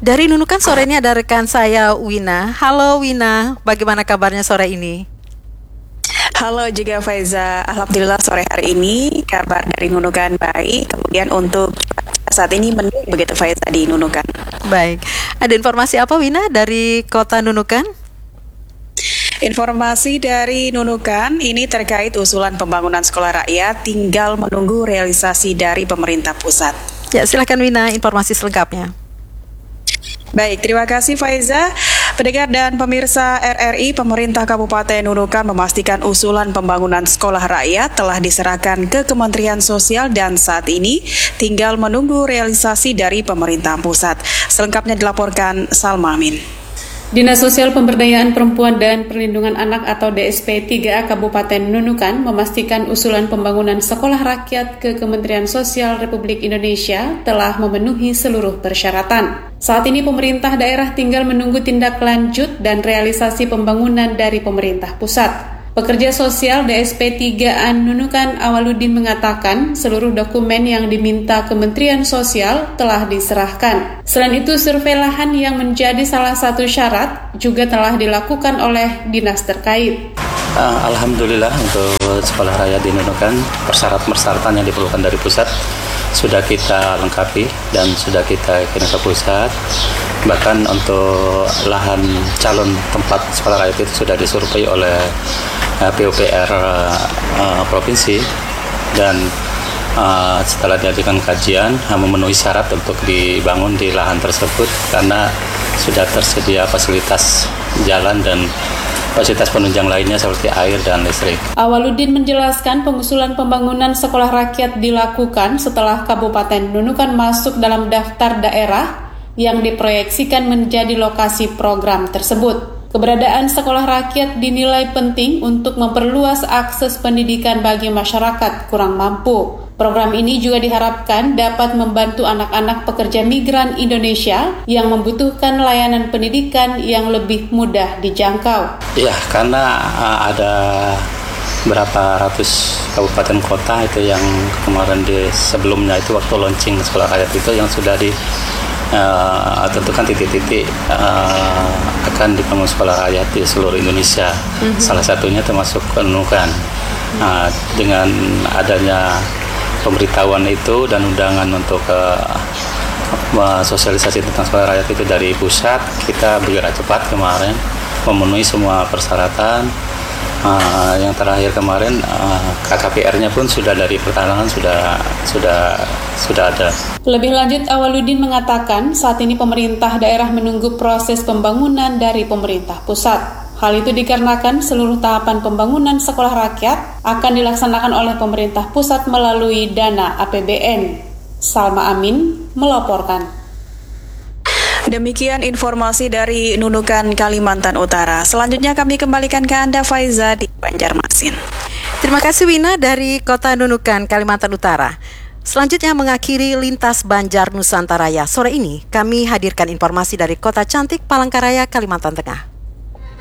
Dari Nunukan sore ini ada rekan saya Wina. Halo Wina, bagaimana kabarnya sore ini? Halo juga Faiza, alhamdulillah sore hari ini kabar dari Nunukan baik. Kemudian untuk saat ini mendung begitu Faiza di Nunukan. Baik, ada informasi apa Wina dari kota Nunukan? Informasi dari Nunukan ini terkait usulan pembangunan sekolah rakyat tinggal menunggu realisasi dari pemerintah pusat. Ya, silakan Wina informasi selengkapnya. Baik, terima kasih Faiza. Pendengar dan pemirsa RRI, pemerintah Kabupaten Nunukan memastikan usulan pembangunan sekolah rakyat telah diserahkan ke Kementerian Sosial dan saat ini tinggal menunggu realisasi dari pemerintah pusat. Selengkapnya dilaporkan Salma Amin. Dinas Sosial Pemberdayaan Perempuan dan Perlindungan Anak atau DSP 3A Kabupaten Nunukan memastikan usulan pembangunan sekolah rakyat ke Kementerian Sosial Republik Indonesia telah memenuhi seluruh persyaratan. Saat ini pemerintah daerah tinggal menunggu tindak lanjut dan realisasi pembangunan dari pemerintah pusat. Pekerja sosial DSP 3A Nunukan Awaludin mengatakan seluruh dokumen yang diminta Kementerian Sosial telah diserahkan. Selain itu, survei lahan yang menjadi salah satu syarat juga telah dilakukan oleh dinas terkait. Alhamdulillah untuk sekolah rakyat di Nunukan, persyaratan yang diperlukan dari pusat sudah kita lengkapi dan sudah kita kirim ke pusat. Bahkan untuk lahan calon tempat sekolah rakyat itu sudah disurvei oleh PUPR provinsi dan setelah diajukan kajian memenuhi syarat untuk dibangun di lahan tersebut karena sudah tersedia fasilitas jalan dan fasilitas penunjang lainnya seperti air dan listrik. Awaludin menjelaskan pengusulan pembangunan sekolah rakyat dilakukan setelah Kabupaten Nunukan masuk dalam daftar daerah yang diproyeksikan menjadi lokasi program tersebut. Keberadaan sekolah rakyat dinilai penting untuk memperluas akses pendidikan bagi masyarakat kurang mampu. Program ini juga diharapkan dapat membantu anak-anak pekerja migran Indonesia yang membutuhkan layanan pendidikan yang lebih mudah dijangkau. Ya, karena ada berapa ratus kabupaten kota itu yang kemarin sebelumnya itu waktu launching sekolah rakyat itu yang sudah tentukan titik-titik akan dibangun sekolah rakyat di seluruh Indonesia. Salah satunya termasuk Nunukan. Dengan adanya pemberitahuan itu dan undangan untuk sosialisasi tentang sekolah rakyat itu dari pusat, kita bergerak cepat kemarin memenuhi semua persyaratan. Yang terakhir kemarin KKPR-nya pun sudah dari pertanahan sudah ada. Lebih lanjut, Awaludin mengatakan saat ini pemerintah daerah menunggu proses pembangunan dari pemerintah pusat. Hal itu dikarenakan seluruh tahapan pembangunan sekolah rakyat akan dilaksanakan oleh pemerintah pusat melalui dana APBN. Salma Amin melaporkan. Demikian informasi dari Nunukan, Kalimantan Utara. Selanjutnya kami kembalikan ke Anda Faiza di Banjarmasin. Terima kasih Wina dari kota Nunukan, Kalimantan Utara. Selanjutnya mengakhiri Lintas Banjar Nusantaraya. Sore ini kami hadirkan informasi dari kota cantik Palangkaraya, Kalimantan Tengah.